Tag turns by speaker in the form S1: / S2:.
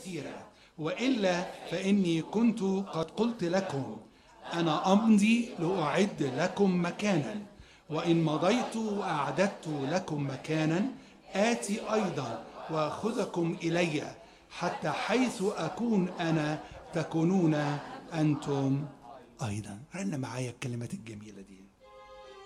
S1: كثيرة، وإلا فإني كنت قد قلت لكم أنا أمضي لأعد لكم مكانا، وإن مضيت وأعددت لكم مكانا آتي أيضا وأخذكم إلي، حتى حيث أكون أنا تكونون أنتم أيضا. رن معايا الكلمات الجميلة دي.